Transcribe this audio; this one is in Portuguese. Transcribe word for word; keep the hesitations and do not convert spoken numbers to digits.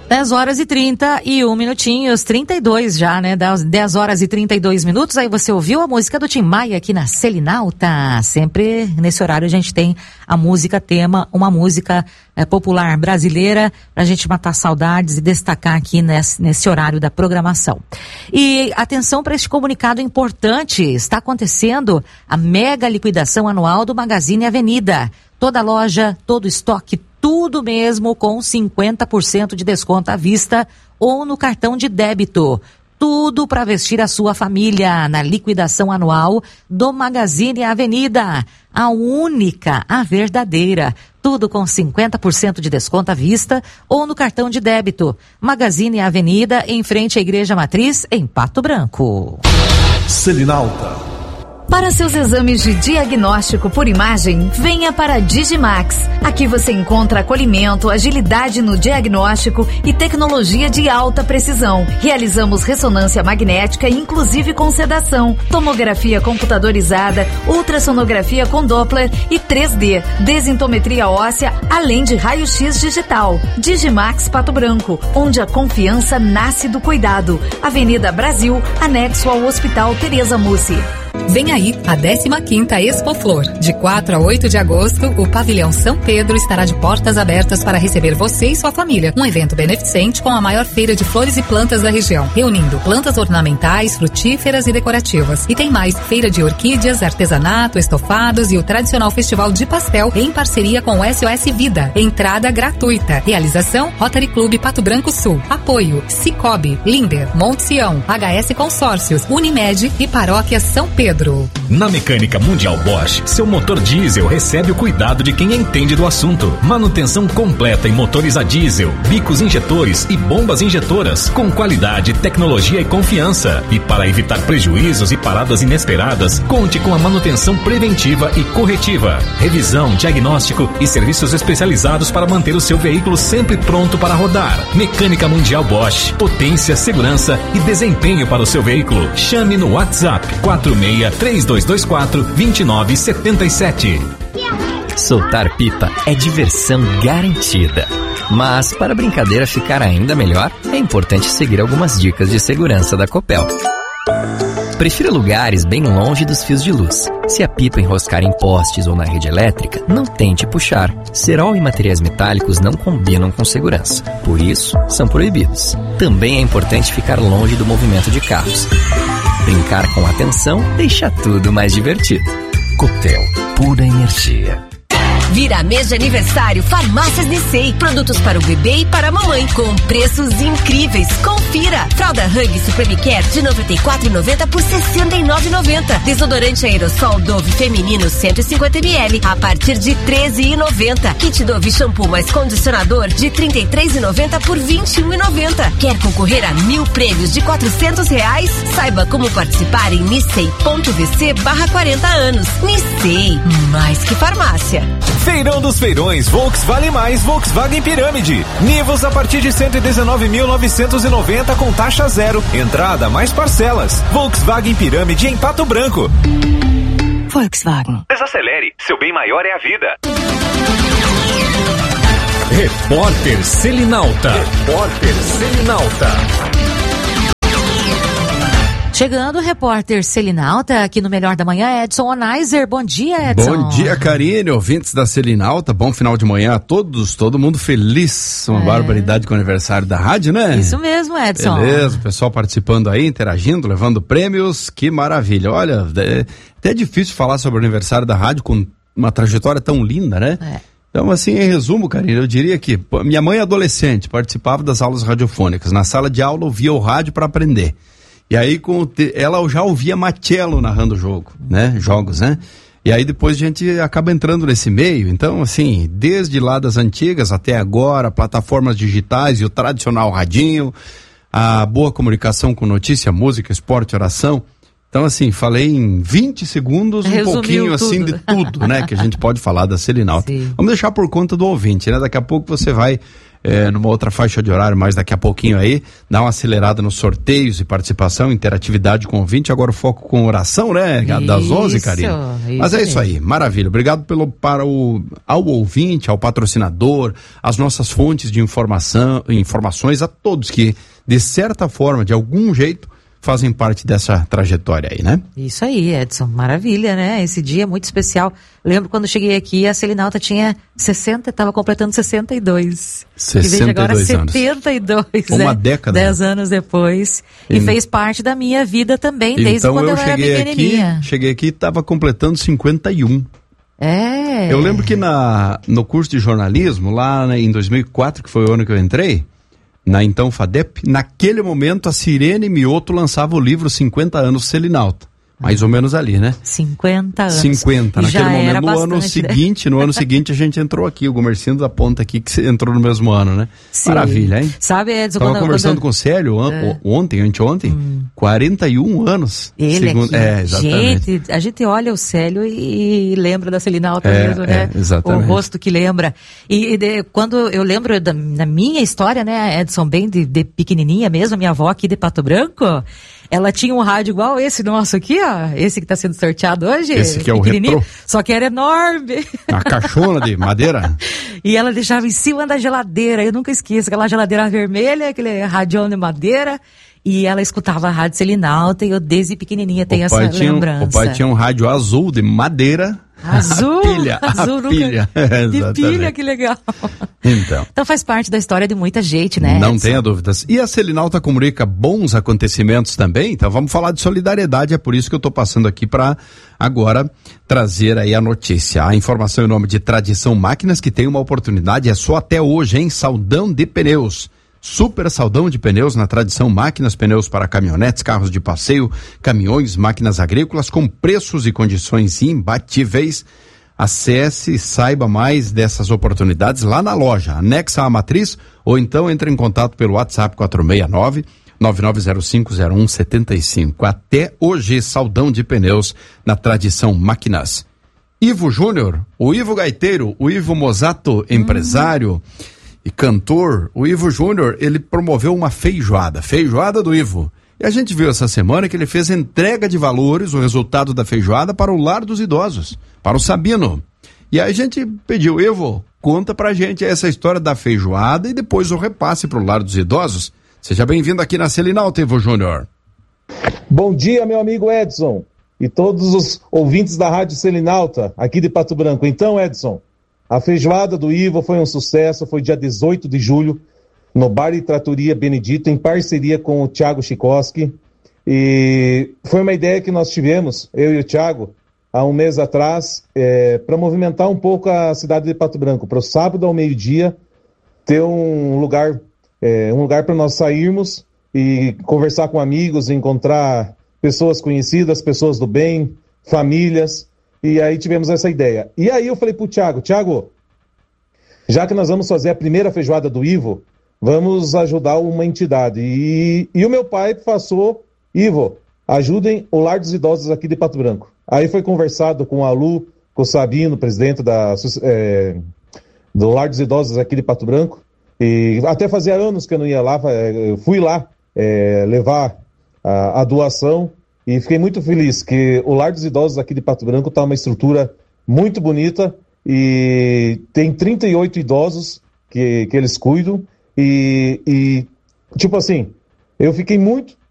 dez horas e trinta e um minutinhos, trinta e dois já, né? dez horas e trinta e dois minutos. Aí você ouviu a música do Tim Maia aqui na Selinalta. Sempre nesse horário a gente tem a música tema, uma música é, popular brasileira, pra gente matar saudades e destacar aqui nesse, nesse horário da programação. E atenção para este comunicado importante. Está acontecendo a mega liquidação anual do Magazine Avenida. Toda loja, todo estoque, tudo mesmo com cinquenta por cento de desconto à vista ou no cartão de débito. Tudo para vestir a sua família na liquidação anual do Magazine Avenida. A única, a verdadeira. Tudo com cinquenta por cento de desconto à vista ou no cartão de débito. Magazine Avenida, em frente à Igreja Matriz, em Pato Branco. Selinalta. Para seus exames de diagnóstico por imagem, venha para a Digimax. Aqui você encontra acolhimento, agilidade no diagnóstico e tecnologia de alta precisão. Realizamos ressonância magnética, inclusive com sedação, tomografia computadorizada, ultrassonografia com Doppler e três D, desintometria óssea, além de raio-x digital. Digimax Pato Branco, onde a confiança nasce do cuidado. Avenida Brasil, anexo ao Hospital Tereza Mussi. Vem aí a décima quinta Expo Flor. De quatro a oito de agosto, o Pavilhão São Pedro estará de portas abertas para receber você e sua família. Um evento beneficente com a maior feira de flores e plantas da região, reunindo plantas ornamentais, frutíferas e decorativas. E tem mais, feira de orquídeas, artesanato, estofados e o tradicional festival de pastel em parceria com o S O S Vida. Entrada gratuita. Realização Rotary Clube Pato Branco Sul. Apoio Cicobi, Linder, Monte Sião, H S Consórcios, Unimed e Paróquia São Pedro. Na Mecânica Mundial Bosch, seu motor diesel recebe o cuidado de quem entende do assunto. Manutenção completa em motores a diesel, bicos injetores e bombas injetoras, com qualidade, tecnologia e confiança. E para evitar prejuízos e paradas inesperadas, conte com a manutenção preventiva e corretiva, revisão, diagnóstico e serviços especializados para manter o seu veículo sempre pronto para rodar. Mecânica Mundial Bosch, potência, segurança e desempenho para o seu veículo. Chame no WhatsApp quatro seis três dois dois quatro, dois nove sete sete. Soltar pipa é diversão garantida. Mas para a brincadeira ficar ainda melhor, é importante seguir algumas dicas de segurança da Copel. Prefira lugares bem longe dos fios de luz. Se a pipa enroscar em postes ou na rede elétrica, não tente puxar. Cerol e materiais metálicos não combinam com segurança. Por isso, são proibidos. Também é importante ficar longe do movimento de carros. Brincar com atenção deixa tudo mais divertido. Copel, pura energia. Vira mês de aniversário Farmácias Nissei. Produtos para o bebê e para a mamãe com preços incríveis. Confira. Fralda Hug Supreme Care de noventa e quatro reais e noventa centavos por sessenta e nove reais e noventa centavos. Desodorante aerossol Dove Feminino cento e cinquenta mililitros a partir de treze reais e noventa centavos. Kit Dove Shampoo mais condicionador de trinta e três reais e noventa centavos por vinte e um reais e noventa centavos. Quer concorrer a mil prêmios de quatrocentos reais? Saiba como participar em nissei.vc barra quarenta anos. Nissei, mais que farmácia. Feirão dos Feirões Volks Vale Mais Volkswagen Pirâmide. Nivus a partir de cento e dezenove mil novecentos e noventa com taxa zero. Entrada mais parcelas. Volkswagen Pirâmide em Pato Branco. Volkswagen. Desacelere, seu bem maior é a vida. Repórter Selinalta. Repórter Selinalta. Chegando o repórter Selinalta, aqui no Melhor da Manhã, Edson Onaiser. Bom dia, Edson. Bom dia, Karine, ouvintes da Selinalta. Bom final de manhã a todos, todo mundo feliz. Uma é. barbaridade com o aniversário da rádio, né? Isso mesmo, Edson. Beleza, o pessoal participando aí, interagindo, levando prêmios. Que maravilha. Olha, é até difícil falar sobre o aniversário da rádio com uma trajetória tão linda, né? É. Então, assim, em resumo, Karine, eu diria que minha mãe adolescente participava das aulas radiofônicas. Na sala de aula ouvia o rádio para aprender. E aí com te... ela já ouvia Marcelo narrando o jogo, né? Jogos, né? E aí depois a gente acaba entrando nesse meio. Então, assim, desde lá das antigas até agora, plataformas digitais e o tradicional radinho, a boa comunicação com notícia, música, esporte, oração. Então, assim, falei em vinte segundos um Resumiu pouquinho tudo. assim de tudo, né? Que a gente pode falar da Selinalta. Sim. Vamos deixar por conta do ouvinte, né? Daqui a pouco você vai é, numa outra faixa de horário, mais daqui a pouquinho aí, dá uma acelerada nos sorteios e participação, interatividade com ouvinte, agora o foco com oração, né? Das Isso, onze, Karina. Mas é isso aí, maravilha. Obrigado pelo, para o, ao ouvinte, ao patrocinador, as nossas fontes de informação, informações, a todos que, de certa forma, de algum jeito, fazem parte dessa trajetória aí, né? Isso aí, Edson, maravilha, né? Esse dia é muito especial. Lembro quando cheguei aqui, a Selinalta tinha sessenta, estava completando sessenta e dois. sessenta e dois agora anos. setenta e dois, Uma né? década. Dez anos depois. E, e fez parte da minha vida também, desde então quando eu, eu era cheguei pequenininha. aqui, cheguei aqui e estava completando cinquenta e um. É. Eu lembro que na, no curso de jornalismo, lá né, em dois mil e quatro, que foi o ano que eu entrei, na então FADEP, naquele momento a Sirene Mioto lançava o livro cinquenta anos Selinalta. Mais ou menos ali, né? cinquenta anos. cinquenta, naquele Já momento. era No bastante, ano seguinte, no ano seguinte a gente entrou aqui, o Gomercindo da ponta aqui, que entrou no mesmo ano, né? Sim. Maravilha, hein? Sabe, Edson, Tava quando, conversando quando... com o Célio on, É. ontem, anteontem, hum. quarenta e um anos. Ele segundo... aqui. É, exatamente. Gente, a gente olha o Célio e, e lembra da Selinalta É, mesmo, né? é, exatamente. O rosto que lembra. E, e de, quando eu lembro da, na minha história, né, Edson, bem de, de pequenininha mesmo, a minha avó aqui de Pato Branco, ela tinha um rádio igual esse nosso aqui, ó. Esse que está sendo sorteado hoje. Esse que é o retrô. Só que era enorme. Uma caixona de madeira. E ela deixava em cima da geladeira. Eu nunca esqueço. Aquela geladeira vermelha, aquele radião de madeira. E ela escutava a rádio Selinalta e eu desde pequenininha tenho essa lembrança. Um, o pai tinha um rádio azul de madeira. Azul, a pilha, azul, a nunca... pilha. de pilha, que legal. Então. Então faz parte da história de muita gente, né? Não Edson? tenha dúvidas. E a Selinalta comunica bons acontecimentos também, então vamos falar de solidariedade, é por isso que eu estou passando aqui para agora trazer aí a notícia. A informação em nome de Tradição Máquinas, que tem uma oportunidade, é só até hoje, hein? Saldão de pneus. Super saldão de pneus na Tradição Máquinas, pneus para caminhonetes, carros de passeio, caminhões, máquinas agrícolas com preços e condições imbatíveis. Acesse e saiba mais dessas oportunidades lá na loja, anexa à matriz, ou então entre em contato pelo WhatsApp quatro seis nove, nove nove zero cinco zero um sete cinco. Até hoje, saldão de pneus na Tradição Máquinas. Ivo Júnior, o Ivo Gaiteiro, o Ivo Mozato, empresário hum. e cantor, o Ivo Júnior, ele promoveu uma feijoada, feijoada do Ivo. E a gente viu essa semana que ele fez entrega de valores, o resultado da feijoada, para o Lar dos Idosos, para o Sabino. E aí a gente pediu, Ivo, conta pra gente essa história da feijoada e depois o repasse para o Lar dos Idosos. Seja bem-vindo aqui na Selinalta, Ivo Júnior. Bom dia, meu amigo Edson, e todos os ouvintes da Rádio Selinalta, aqui de Pato Branco. Então, Edson, a feijoada do Ivo foi um sucesso, foi dia dezoito de julho, no Bar e Tratoria Benedito, em parceria com o Thiago Chikoski. E foi uma ideia que nós tivemos, eu e o Thiago, há um mês atrás, é, para movimentar um pouco a cidade de Pato Branco, para o sábado ao meio-dia ter um lugar, é, um lugar para nós sairmos e conversar com amigos, encontrar pessoas conhecidas, pessoas do bem, famílias. E aí tivemos essa ideia. E aí eu falei pro Thiago, Thiago, já que nós vamos fazer a primeira feijoada do Ivo, vamos ajudar uma entidade. E, e o meu pai passou, Ivo, ajudem o Lar dos Idosos aqui de Pato Branco. Aí foi conversado com a Lu, com o Sabino, presidente da, é, do Lar dos Idosos aqui de Pato Branco. E até fazia anos que eu não ia lá, eu fui lá é, levar a, a doação. E fiquei muito feliz que o Lar dos Idosos aqui de Pato Branco está uma estrutura muito bonita e tem trinta e oito idosos que, que eles cuidam e, e, tipo assim, eu fiquei muito,